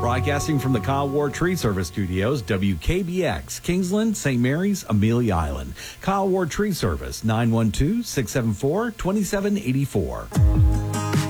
Broadcasting from the Kyle Ward Tree Service Studios, WKBX, Kingsland, St. Mary's, Amelia Island. Kyle Ward Tree Service, 912-674-2784.